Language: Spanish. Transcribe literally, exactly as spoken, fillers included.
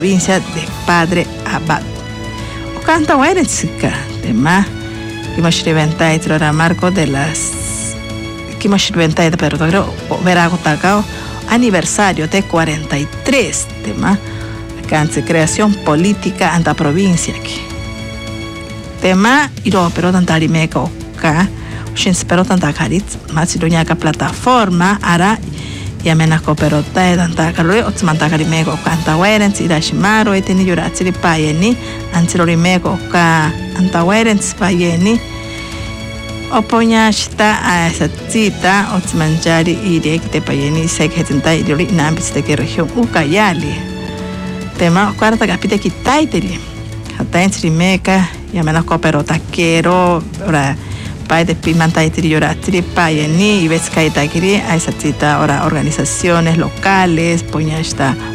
provincia de Padre Abad. O canta Huayrentzika, tema, que hemos reventado el marco de las que hemos reventado, pero creo verá tacao aniversario de cuarenta y tres, tema, canse creación política anta provincia aquí. Tema, iro pero tanta rimeco ka, shin pero tanta carit, más ironia ka plataforma ara ya menako pero ta tanta kalore otsmanta karimego kanta werens irashimaro etini yuratsiri payeni antiro rimego ka anta werens payeni oponya shita a esa cita otsmanjari irekte payeni sekhetenta irori nambis de región Ucayali tema cuarta capite kitaiteri hatains rimeka ya menako pero taquero ora pai de pimanta y yoratri pai ni y ves que hay a esa cita ahora organizaciones locales poña esta